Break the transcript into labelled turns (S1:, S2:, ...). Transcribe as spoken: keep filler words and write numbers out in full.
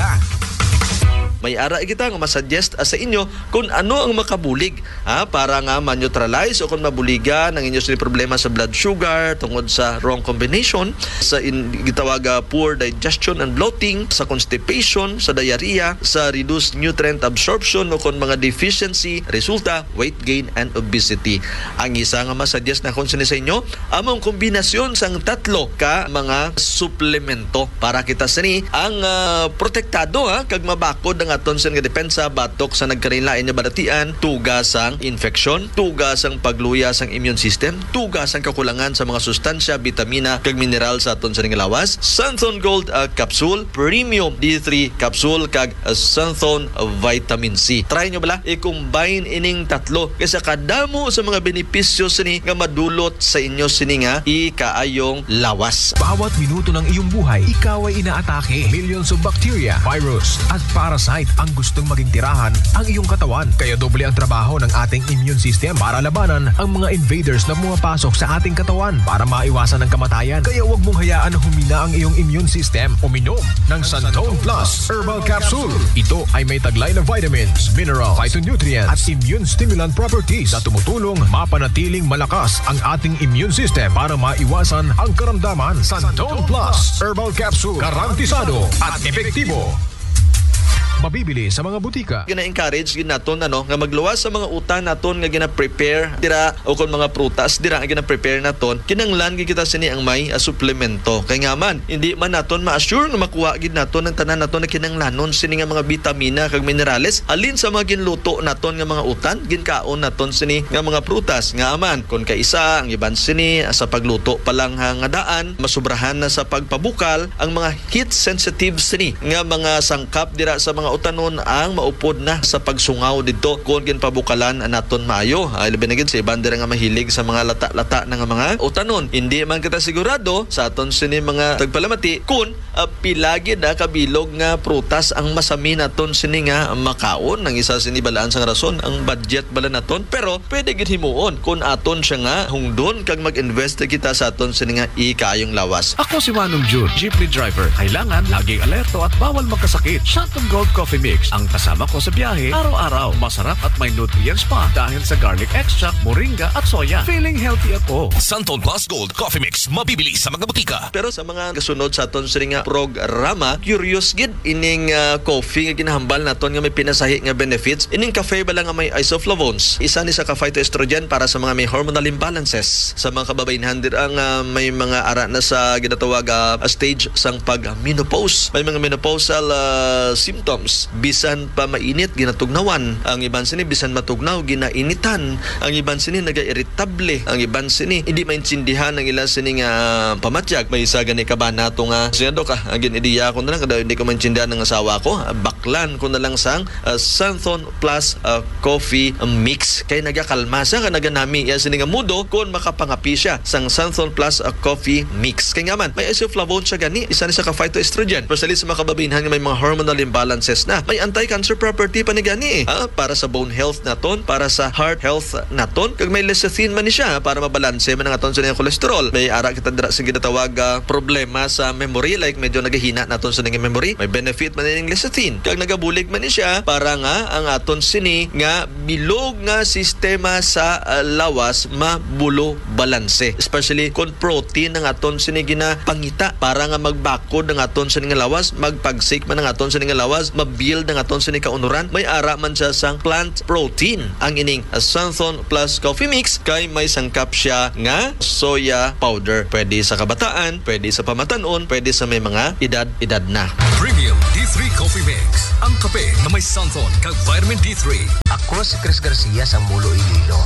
S1: butika.
S2: May ara kita nga masuggest sa inyo kung ano ang makabulig ha, para nga ma-neutralize o kung mabuligan ang inyo sa problema sa blood sugar tungod sa wrong combination, sa in, gitawag uh, poor digestion and bloating, sa constipation, sa diarrhea, sa reduced nutrient absorption o kung mga deficiency, resulta weight gain and obesity. Ang isa nga masuggest na kung sa inyo, among kombinasyon sang tatlo ka mga suplemento para kita sini ang uh, protektado ha, kag mabakod ang aton sa nga depensa batok sa nagkarinlain nga badatian, tugas ang infeksyon, tugas ang pagluya sang immune system, tugas ang kakulangan sa mga sustansya, vitamina kag mineral sa aton sa nga lawas. Santhon Gold uh, Capsule, Premium D three Capsule kag uh, Santhon uh, Vitamin C. Try nyo bala i-combine ining tatlo kasi kadamo sa mga benepisyo sini nga madulot sa inyo sini nga ikaayong lawas.
S1: Bawat minuto ng iyong buhay, ikaw ay inaatake. Millions of bacteria, virus at parasite ang gustong maging tirahan ang iyong katawan. Kaya doble ang trabaho ng ating immune system para labanan ang mga invaders na pumapasok sa ating katawan para maiwasan ang kamatayan. Kaya huwag mong hayaan na humina ang iyong immune system. Uminom ng Santhon Plus Herbal Capsule. Ito ay may taglay na vitamins, minerals, phytonutrients at immune stimulant properties na tumutulong mapanatiling malakas ang ating immune system para maiwasan ang karamdaman. Santhon Plus Herbal Capsule. Garantisado at epektibo. Mabibili sa mga butika.
S2: Gina-encourage gid naton ano nga magluwas sa mga utan naton nga gina-prepare dira o kon mga prutas dira nga gina-prepare naton kinanglan gid kita sini ang may uh, suplemento. Kay nga man hindi man naton ma-assure nga makuha gid naton ang tanan naton na kinanglanon sini nga mga bitamina kag minerales alin sa mga ginluto naton nga mga utan ginkaon naton sini nga mga prutas. Nga man kon kaisa ang iban sini sa pagluto pa lang nga daan masubrahan na sa pagpabukal ang mga heat sensitive sini nga mga sangkap dira sa mga utanon ang maupod na sa pagsungaw dito kung ginpabukalan naton maayo. Ay labi na gid sa iban dira nga mahilig sa mga lata-lata nga mga utanon. Hindi man kita sigurado sa aton sini mga tagpalamati kung uh, pilagi na kabilog nga prutas ang masami naton sini nga makaon. Ang isa sini balaan sang rason ang budget bala naton, pero pwede gid himuon kung aton siya nga hungdon kag mag-invest kita sa aton sini nga ikayong lawas.
S3: Ako si Manong June, jeepney driver. Kailangan laging alerto at bawal magkasakit. Santhon Gold Coffee Mix ang kasama ko sa biyahe araw-araw. Masarap at may nutrients pa dahil sa garlic extract, moringa at soya. Feeling healthy ako.
S4: Santhon Plus Gold Coffee Mix, mabibili sa mga butika.
S2: Pero sa mga kasunod sa aton sini nga programa, curious gid ining uh, coffee nga ginahambal naton nga may pinasahi nga benefits. Ining cafe bala nga may isoflavones. Isa ni sa ka-phytoestrogen para sa mga may hormonal imbalances. Sa mga kababayenhan dir ang uh, may mga ara na sa ginatawag uh, stage sang pag-menopause. May mga menopausal uh, symptoms. Bisan pa mainit, ginatugnawan. Ang iban sini, bisan matugnaw, ginainitan. Ang iban sini, naga-irritable. Ang iban sini, hindi maintindihan ang ilan sini nga pamatyag. May isa gani ka ba nato nga, sinado ka, ang ginidiya ko na lang, kada hindi ko maintindihan ng asawa ko, baklan ko na lang sang uh, Santhon Plus uh, Coffee Mix. Kaya nagakalma siya, ka naganami yan sini nga mudo, kung makapangapi siya sang Santhon Plus uh, Coffee Mix. Kaya nga man, may isoflavone siya gani, isa ni sa ka-phytoestrogen. Especially sa mga kababayenhan nga may mga hormonal imbalances na, may anti-cancer property pa ni gani eh. Ah, para sa bone health naton, para sa heart health naton, kag may lecithin man ni siya para mabalanse man ang aton sa cholesterol. May ara kita dira sa ginatawag uh, problema sa memory, like medyo nagahina naton sa ning memory. May benefit man ning lecithin. Kag nagabulig man ni siya para nga ang aton sini nga bilog nga sistema sa uh, lawas mabulo balanse. Especially kung protein ang aton sini ginapangita para nga magbakod ang aton sini nga lawas, magpagsik man ang aton sini nga lawas, mabuild ang aton sini kaunuran. May ara man siya sang plant protein ang ining Santhon Plus Coffee Mix, kay may sangkap siya nga soya powder. Pwede sa kabataan, pwede sa pamatanon, pwede sa may mga edad-edad na.
S4: Premium D three Coffee Mix, ang kape na may Santhon kag vitamin D three.
S5: Ako si Chris Garcia sa Mulo, Iloilo.